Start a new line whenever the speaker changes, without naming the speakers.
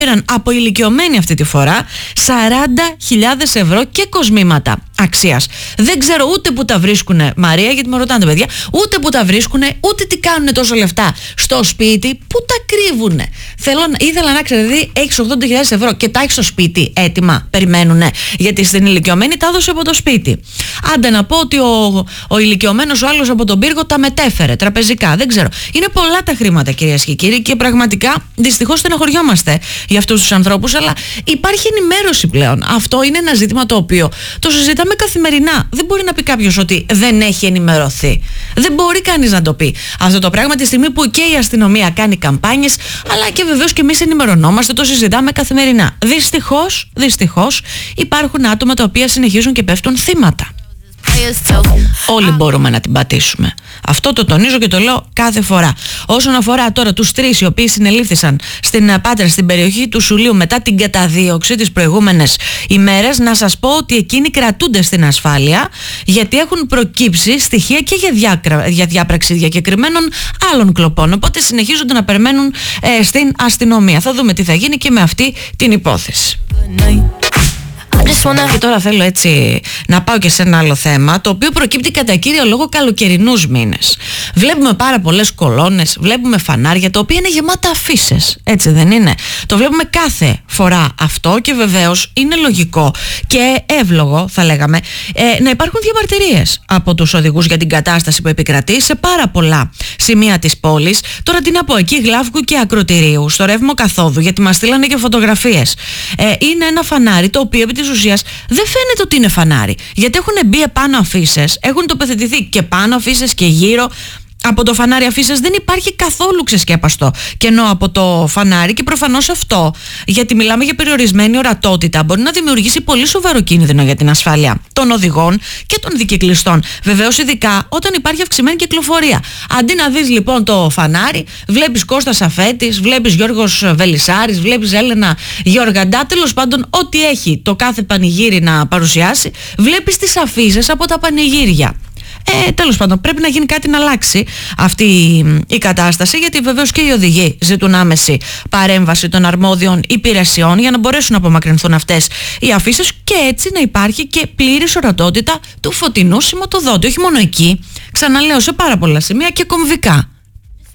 πήραν από ηλικιωμένοι αυτή τη φορά 40.000 ευρώ και κοσμήματα αξίας. Δεν ξέρω ούτε που τα βρίσκουνε, Μαρία, γιατί με ρωτάνε παιδιά, ούτε που τα βρίσκουνε, ούτε τι κάνουνε τόσα λεφτά στο σπίτι, που τα κρύβουνε. Ήθελα να ξέρω, δηλαδή έχεις 80.000 ευρώ και τα έχεις στο σπίτι έτοιμα, περιμένουνε, γιατί στην ηλικιωμένη τα έδωσε από το σπίτι. Άντε να πω ότι ο ηλικιωμένος ο άλλος από τον πύργο τα μετέφερε τραπεζικά, δεν ξέρω. Είναι πολλά τα χρήματα, κυρίες και κύριοι, και πραγματικά δυστυχώς στεναχωριόμαστε για αυτούς τους ανθρώπους, αλλά υπάρχει ενημέρωση πλέον. Αυτό είναι ένα ζήτημα το οποίο το συζητάμε καθημερινά. Δεν μπορεί να πει κάποιος ότι δεν έχει ενημερωθεί. Δεν μπορεί κανείς να το πει αυτό το πράγμα τη στιγμή που και η αστυνομία κάνει καμπάνιες, αλλά και βεβαίως και εμείς ενημερωνόμαστε, το συζητάμε καθημερινά. Δυστυχώς υπάρχουν άτομα τα οποία συνεχίζουν και πέφτουν θύματα. Όλοι μπορούμε να την πατήσουμε. Αυτό το τονίζω και το λέω κάθε φορά. Όσον αφορά τώρα τους 3 οι οποίοι συνελήφθησαν στην Πάτρα, στην περιοχή του Σουλίου, μετά την καταδίωξη τις προηγούμενες ημέρες, να σας πω ότι εκείνοι κρατούνται στην ασφάλεια, γιατί έχουν προκύψει στοιχεία και για διάπραξη διακεκριμένων άλλων κλοπών. Οπότε συνεχίζονται να περιμένουν στην αστυνομία. Θα δούμε τι θα γίνει και με αυτή την υπόθεση. Και τώρα θέλω έτσι να πάω και σε ένα άλλο θέμα, το οποίο προκύπτει κατά κύριο λόγο καλοκαιρινούς μήνες. Βλέπουμε πάρα πολλές κολόνες, βλέπουμε φανάρια τα οποία είναι γεμάτα αφίσες, έτσι δεν είναι? Το βλέπουμε κάθε φορά αυτό και βεβαίως είναι λογικό και εύλογο, θα λέγαμε, να υπάρχουν διαμαρτυρίες από τους οδηγούς για την κατάσταση που επικρατεί σε πάρα πολλά σημεία της πόλης. Τώρα τι να πω, εκεί Γλαύκου και Ακροτηρίου, στο ρεύμο καθόδου, γιατί μας στείλανε και φωτογραφίες. Είναι ένα φανάρι το οποίο επί της ουσίας δεν φαίνεται ότι είναι φανάρι, γιατί έχουν μπει επάνω αφίσες, έχουν τοποθετηθεί και πάνω αφίσες και γύρω από το φανάρι αφίσες. Δεν υπάρχει καθόλου ξεσκέπαστο κενό από το φανάρι και προφανώς αυτό, γιατί μιλάμε για περιορισμένη ορατότητα, μπορεί να δημιουργήσει πολύ σοβαρό κίνδυνο για την ασφάλεια των οδηγών και των δικυκλιστών. Βεβαίως, ειδικά όταν υπάρχει αυξημένη κυκλοφορία. Αντί να δεις λοιπόν το φανάρι, βλέπεις Κώστα Σαφέτης, βλέπεις Γιώργος Βελισσάρης, βλέπεις Έλενα Γεωργαντά, τέλος πάντων, ό,τι έχει το κάθε πανηγύρι να παρουσιάσει, βλέπεις τις αφίσες από τα πανηγύρια. Τέλος πάντων, πρέπει να γίνει κάτι να αλλάξει αυτή η κατάσταση, γιατί βεβαίως και οι οδηγοί ζητούν άμεση παρέμβαση των αρμόδιων υπηρεσιών για να μπορέσουν να απομακρυνθούν αυτές οι αφίσες και έτσι να υπάρχει και πλήρης ορατότητα του φωτεινού σηματοδότη. Όχι μόνο εκεί, ξαναλέω, σε πάρα πολλά σημεία και κομβικά.